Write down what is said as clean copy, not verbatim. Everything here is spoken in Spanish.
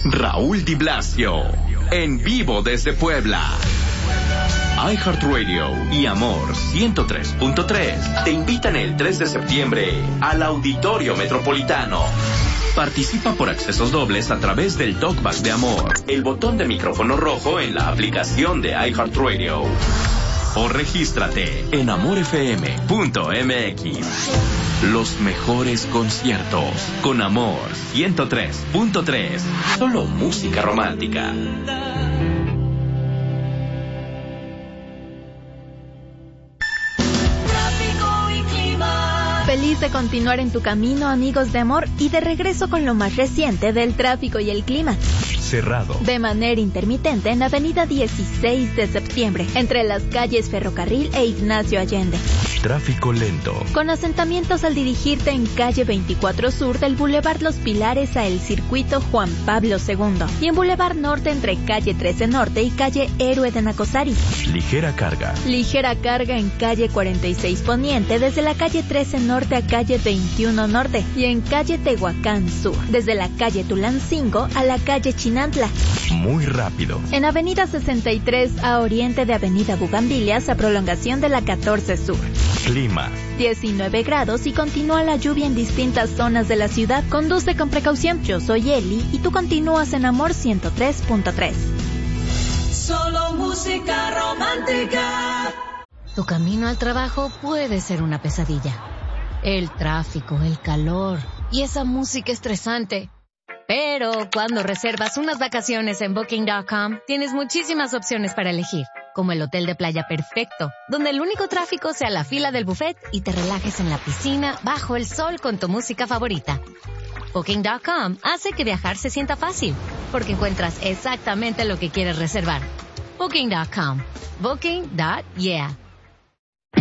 Raúl Di Blasio, en vivo desde Puebla. iHeartRadio y Amor 103.3 te invitan el 3 de septiembre al Auditorio Metropolitano. Participa por accesos dobles a través del Talkback de Amor, el botón de micrófono rojo en la aplicación de iHeartRadio. O regístrate en amorfm.mx. Los mejores conciertos con Amor 103.3. Solo música romántica. Feliz de continuar en tu camino, amigos de Amor, y de regreso con lo más reciente del tráfico y el clima. Cerrado de manera intermitente en Avenida 16 de Septiembre, entre las calles Ferrocarril e Ignacio Allende. Tráfico lento. Con asentamientos al dirigirte en calle 24 Sur del Boulevard Los Pilares a el Circuito Juan Pablo II. Y en Boulevard Norte entre calle 13 Norte y calle Héroe de Nacosari. Ligera carga. Ligera carga en calle 46 Poniente desde la calle 13 Norte a calle 21 Norte. Y en calle Tehuacán Sur, desde la calle Tulancingo a la calle Chinantla. Muy rápido. En Avenida 63 a oriente de Avenida Bugambilias a prolongación de la 14 Sur. Clima. 19 grados y continúa la lluvia en distintas zonas de la ciudad. Conduce con precaución. Yo soy Eli y tú continúas en Amor 103.3. Solo música romántica. Tu camino al trabajo puede ser una pesadilla. El tráfico, el calor y esa música estresante. Pero cuando reservas unas vacaciones en Booking.com, tienes muchísimas opciones para elegir, como el hotel de playa perfecto, donde el único tráfico sea la fila del buffet y te relajes en la piscina bajo el sol con tu música favorita. Booking.com hace que viajar se sienta fácil, porque encuentras exactamente lo que quieres reservar. Booking.com. Booking.yeah.